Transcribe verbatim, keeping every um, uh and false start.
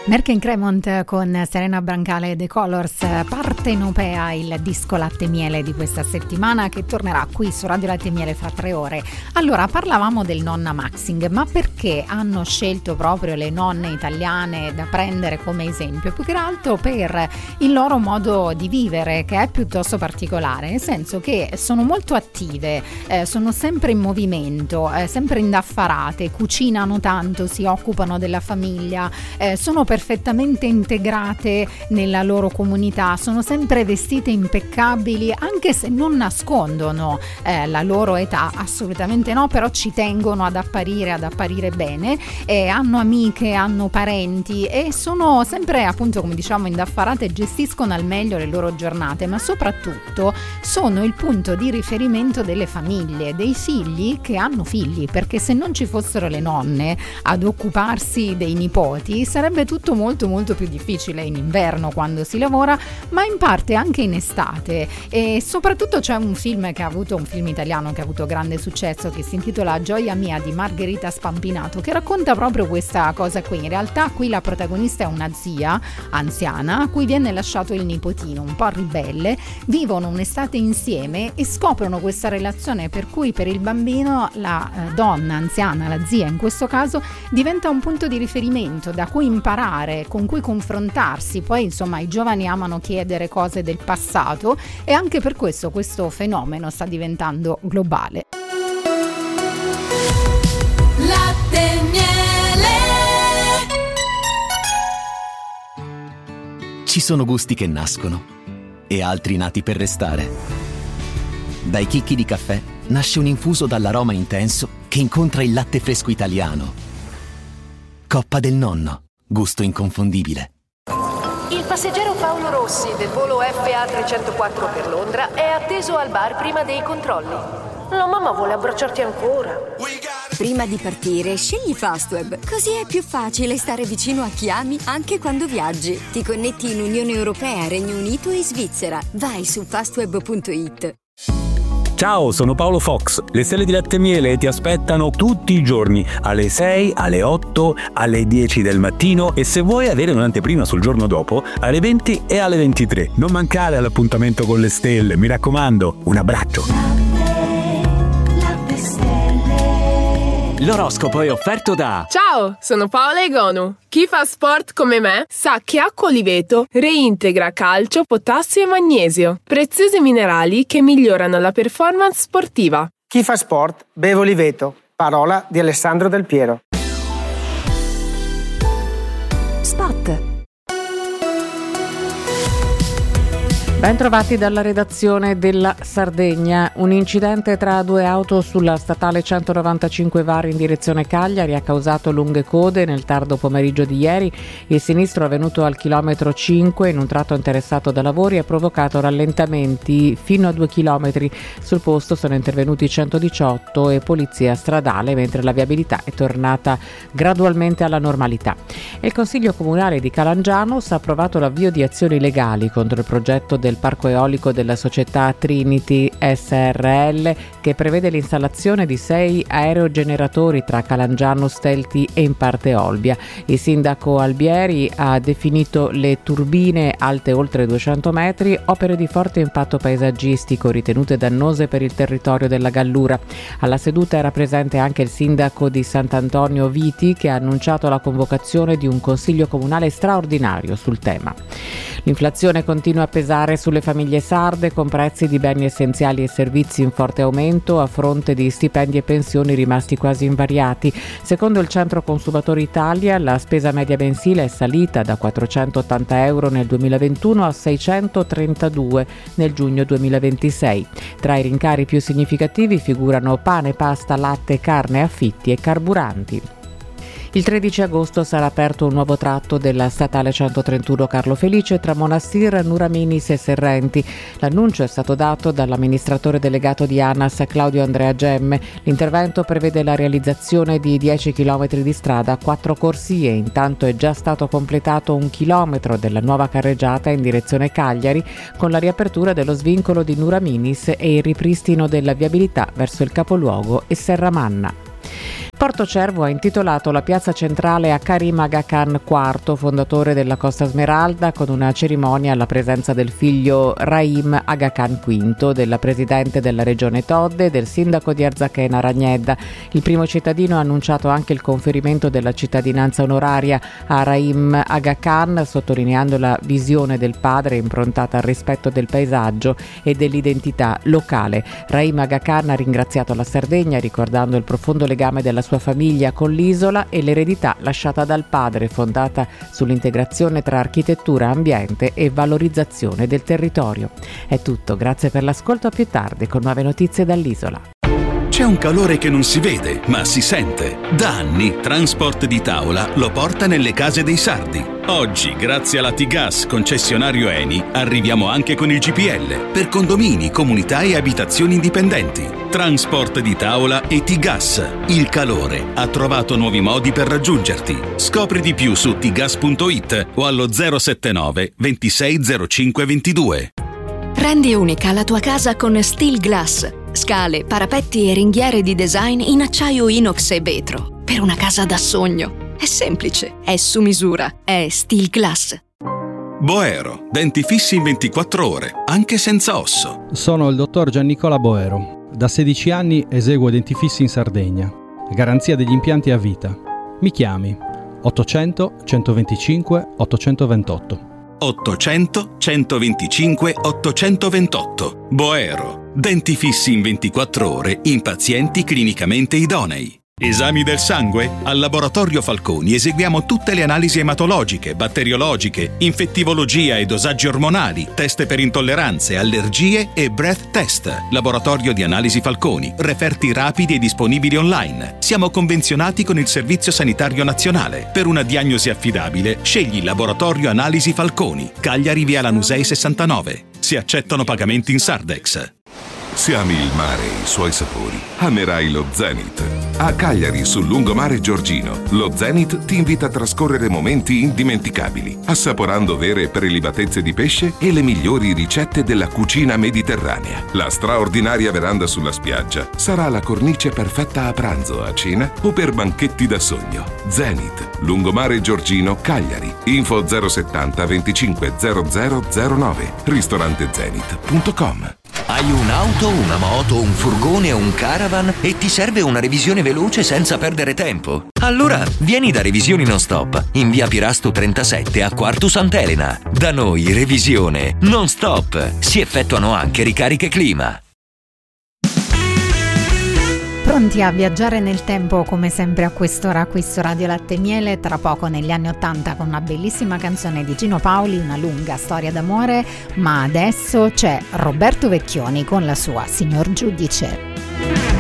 Merck in Cremont con Serena Brancale e The Colors, Partenopea, il disco Latte e Miele di questa settimana che tornerà qui su Radio Latte e Miele fra tre ore. Allora, parlavamo del nonna Maxing, ma perché hanno scelto proprio le nonne italiane da prendere come esempio? Più che altro per il loro modo di vivere, che è piuttosto particolare, nel senso che sono molto attive, eh, sono sempre in movimento, eh, sempre indaffarate, cucinano tanto, si occupano della famiglia, eh, sono perfettamente integrate nella loro comunità, sono sempre vestite impeccabili, anche se non nascondono eh, la loro età, assolutamente no, però ci tengono ad apparire, ad apparire bene, e hanno amiche, hanno parenti e sono sempre, appunto, come diciamo, indaffarate e gestiscono al meglio le loro giornate, ma soprattutto sono il punto di riferimento delle famiglie, dei figli che hanno figli, perché se non ci fossero le nonne ad occuparsi dei nipoti sarebbe tutto molto molto più difficile in inverno quando si lavora, ma in parte anche in estate. E soprattutto c'è un film che ha avuto un film italiano che ha avuto grande successo, che si intitola Gioia mia, di Margherita Spampinato, che racconta proprio questa cosa qui. In realtà qui la protagonista è una zia anziana a cui viene lasciato il nipotino un po' ribelle, vivono un'estate insieme e scoprono questa relazione per cui per il bambino la eh, donna anziana, la zia in questo caso, diventa un punto di riferimento da cui imparare, con cui confrontarsi. Poi insomma i giovani amano chiedere cose del passato e anche per questo questo fenomeno sta diventando globale. Latte e Miele. Ci sono gusti che nascono e altri nati per restare. Dai chicchi di caffè nasce un infuso dall'aroma intenso che incontra il latte fresco italiano. Coppa del Nonno, gusto inconfondibile. Il passeggero Paolo Rossi del volo F A trecentoquattro per Londra è atteso al bar prima dei controlli. La mamma vuole abbracciarti ancora. Prima di partire, scegli Fastweb, così è più facile stare vicino a chi ami anche quando viaggi. Ti connetti in Unione Europea, Regno Unito e Svizzera. Vai su fastweb punto it. Ciao, sono Paolo Fox. Le stelle di Latte e Miele ti aspettano tutti i giorni, alle sei, alle otto, alle dieci del mattino e se vuoi avere un'anteprima sul giorno dopo, alle venti e alle ventitré. Non mancare all'appuntamento con le stelle, mi raccomando. Un abbraccio. L'oroscopo è offerto da... Ciao, sono Paola Egonu. Chi fa sport come me sa che acqua Oliveto reintegra calcio, potassio e magnesio, preziosi minerali che migliorano la performance sportiva. Chi fa sport beve Oliveto. Parola di Alessandro Del Piero. Spot. Ben trovati dalla redazione della Sardegna. Un incidente tra due auto sulla statale centonovantacinque Vari in direzione Cagliari ha causato lunghe code nel tardo pomeriggio di ieri. Il sinistro avvenuto al chilometro cinque in un tratto interessato da lavori ha provocato rallentamenti fino a due chilometri. Sul posto sono intervenuti centodiciotto e polizia stradale, mentre la viabilità è tornata gradualmente alla normalità. Il Consiglio Comunale di Calangiano ha approvato l'avvio di azioni legali contro il progetto del parco eolico della società Trinity S R L, che prevede l'installazione di sei aerogeneratori tra Calangiano, Stelti e in parte Olbia. Il sindaco Albieri ha definito le turbine alte oltre duecento metri opere di forte impatto paesaggistico ritenute dannose per il territorio della Gallura. Alla seduta era presente anche il sindaco di Sant'Antonio Viti, che ha annunciato la convocazione di un consiglio comunale straordinario sul tema. L'inflazione continua a pesare sulle famiglie sarde, con prezzi di beni essenziali e servizi in forte aumento a fronte di stipendi e pensioni rimasti quasi invariati. Secondo il Centro Consumatori Italia, la spesa media mensile è salita da quattrocentottanta euro nel duemilaventuno a seicentotrentadue nel giugno duemilaventisei. Tra i rincari più significativi figurano pane, pasta, latte, carne, affitti e carburanti. Il tredici agosto sarà aperto un nuovo tratto della statale centotrentuno Carlo Felice tra Monastir, Nuraminis e Serrenti. L'annuncio è stato dato dall'amministratore delegato di ANAS Claudio Andrea Gemme. L'intervento prevede la realizzazione di dieci chilometri di strada, quattro corsie. Intanto è già stato completato un chilometro della nuova carreggiata in direzione Cagliari, con la riapertura dello svincolo di Nuraminis e il ripristino della viabilità verso il capoluogo e Serramanna. Porto Cervo ha intitolato la piazza centrale a Karim Aga Khan quarto, fondatore della Costa Smeralda, con una cerimonia alla presenza del figlio Rahim Aga Khan quinto, della presidente della regione Todde e del sindaco di Arzachena Ragnedda. Il primo cittadino ha annunciato anche il conferimento della cittadinanza onoraria a Rahim Aga Khan, sottolineando la visione del padre improntata al rispetto del paesaggio e dell'identità locale. Rahim Aga Khan ha ringraziato la Sardegna, ricordando il profondo legame della sua famiglia con l'isola e l'eredità lasciata dal padre, fondata sull'integrazione tra architettura, ambiente e valorizzazione del territorio. È tutto, grazie per l'ascolto, a più tardi con nuove notizie dall'isola. C'è un calore che non si vede, ma si sente. Da anni Transport di Tavola lo porta nelle case dei sardi. Oggi, grazie alla T-Gas concessionario Eni, arriviamo anche con il G P L per condomini, comunità e abitazioni indipendenti. Transport di Tavola e T-Gas. Il calore ha trovato nuovi modi per raggiungerti. Scopri di più su t gas punto it o allo zero sette nove ventisei zero cinque ventidue. Rendi unica la tua casa con Steel Glass. Scale, parapetti e ringhiere di design in acciaio inox e vetro. Per una casa da sogno. È semplice, è su misura, è Steel Glass. Boero, denti fissi in ventiquattro ore, anche senza osso. Sono il dottor Giannicola Boero. Da sedici anni eseguo denti fissi in Sardegna. Garanzia degli impianti a vita. Mi chiami ottocento centoventicinque ottocentoventotto. ottocento centoventicinque ottocentoventotto. Boero. Denti fissi in ventiquattro ore in pazienti clinicamente idonei. Esami del sangue? Al Laboratorio Falconi eseguiamo tutte le analisi ematologiche, batteriologiche, infettivologia e dosaggi ormonali, test per intolleranze, allergie e breath test. Laboratorio di Analisi Falconi, referti rapidi e disponibili online. Siamo convenzionati con il Servizio Sanitario Nazionale. Per una diagnosi affidabile, scegli Laboratorio Analisi Falconi, Cagliari via Lanusei sessantanove. Si accettano pagamenti in Sardex. Se ami il mare e i suoi sapori, amerai lo Zenith. A Cagliari, sul lungomare Giorgino, lo Zenith ti invita a trascorrere momenti indimenticabili, assaporando vere prelibatezze di pesce e le migliori ricette della cucina mediterranea. La straordinaria veranda sulla spiaggia sarà la cornice perfetta a pranzo, a cena o per banchetti da sogno. Zenith, lungomare Giorgino, Cagliari. Info zero settanta venticinque zero zero zero nove. ristorante zenith punto com. Hai un'auto, una moto, un furgone o un caravan e ti serve una revisione veloce senza perdere tempo? Allora vieni da Revisioni Non Stop in via Pirasto trentasette a Quartu Sant'Elena. Da noi revisione non stop. Si effettuano anche ricariche clima. Pronti a viaggiare nel tempo come sempre a quest'ora qui su Radio Latte e Miele, tra poco negli anni ottanta con una bellissima canzone di Gino Paoli, una lunga storia d'amore, ma adesso c'è Roberto Vecchioni con la sua Signor Giudice.